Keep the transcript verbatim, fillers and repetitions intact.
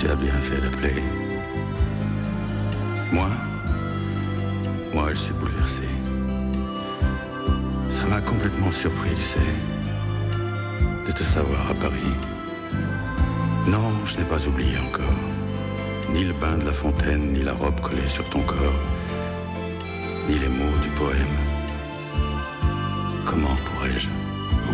Tu as bien fait d'appeler. Moi Moi, je suis bouleversé. Ça m'a complètement surpris, tu sais, de te savoir à Paris. Non, je n'ai pas oublié encore. Ni le bain de la fontaine, ni la robe collée sur ton corps, ni les mots du poème. Comment pourrais-je oublier ?